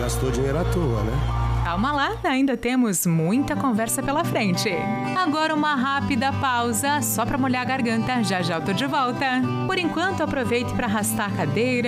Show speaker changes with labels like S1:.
S1: gastou dinheiro à toa, né?
S2: Calma lá, ainda temos muita conversa pela frente. Agora uma rápida pausa, só para molhar a garganta. Já já eu tô de volta. Por enquanto, aproveite para arrastar a cadeira